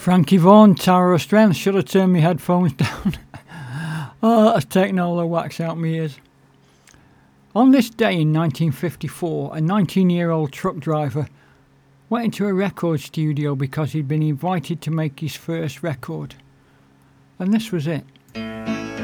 Frankie Vaughan, Tower of Strength. Should have turned my headphones down. Oh, that's taken all the wax out my ears. On this day in 1954, a 19-year-old truck driver went into a record studio because he'd been invited to make his first record. And this was it.